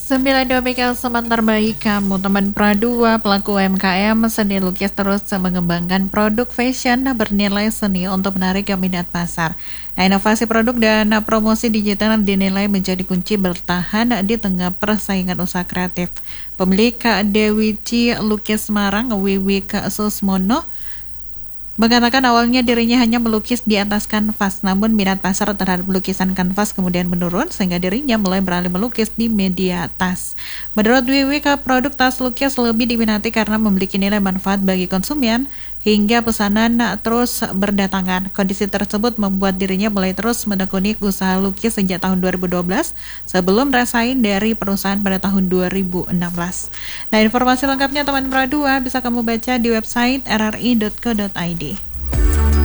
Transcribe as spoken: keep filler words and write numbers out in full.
Sembilan dua semen terbaik kamu, teman Pradua, pelaku U M K M seni lukis terus mengembangkan produk fashion bernilai seni untuk menarik minat pasar. Nah, inovasi produk dan promosi digital dinilai menjadi kunci bertahan di tengah persaingan usaha kreatif. Pemilik Dewi Ci Lukis Semarang, Wiwi Susmono, mengatakan awalnya dirinya hanya melukis di atas kanvas, namun minat pasar terhadap lukisan kanvas kemudian menurun sehingga dirinya mulai beralih melukis di media tas. Menurut Wiwi, produk tas lukis lebih diminati karena memiliki nilai manfaat bagi konsumen hingga pesanan terus berdatangan. Kondisi tersebut membuat dirinya mulai terus menekuni usaha lukis sejak tahun dua ribu dua belas sebelum resign dari perusahaan pada tahun dua ribu enam belas. Nah, informasi lengkapnya teman Pradua bisa kamu baca di website r r i dot co dot i d.